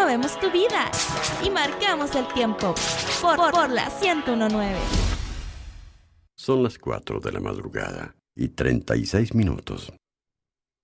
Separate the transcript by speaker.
Speaker 1: movemos tu vida y marcamos el tiempo por la 101.9.
Speaker 2: Son las 4 de la madrugada y 36 minutos.